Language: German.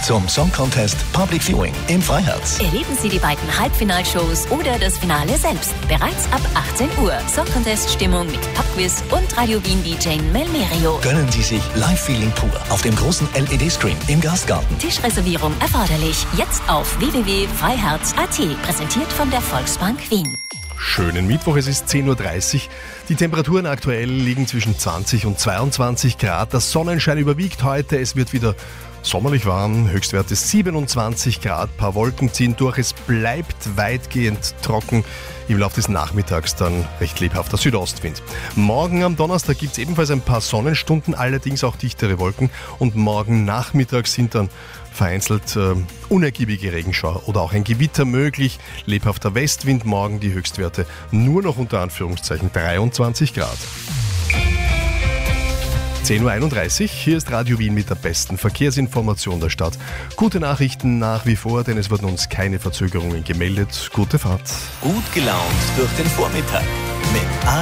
zum Song Contest Public Viewing im Freiherz. Erleben Sie die beiden Halbfinalshows oder das Finale selbst. Bereits ab 18 Uhr. Song Contest Stimmung mit Pubquiz und Radio Wien DJ Melmerio. Gönnen Sie sich Live-Feeling pur auf dem großen LED-Screen im Gastgarten. Tischreservierung erforderlich. Jetzt auf www.freiherz.at. Präsentiert von der Volksbank Wien. Schönen Mittwoch, es ist 10.30 Uhr. Die Temperaturen aktuell liegen zwischen 20 und 22 Grad. Der Sonnenschein überwiegt heute. Es wird wieder sommerlich warm. Höchstwert ist 27 Grad. Ein paar Wolken ziehen durch. Es bleibt weitgehend trocken. Im Laufe des Nachmittags dann recht lebhafter Südostwind. Morgen am Donnerstag gibt es ebenfalls ein paar Sonnenstunden, allerdings auch dichtere Wolken. Und morgen Nachmittag sind dann vereinzelt unergiebige Regenschauer oder auch ein Gewitter möglich. Lebhafter Westwind, morgen die Höchstwerte nur noch unter Anführungszeichen 23 Grad. 10.31 Uhr, hier ist Radio Wien mit der besten Verkehrsinformation der Stadt. Gute Nachrichten nach wie vor, denn es wurden uns keine Verzögerungen gemeldet. Gute Fahrt. Gut gelaunt durch den Vormittag mit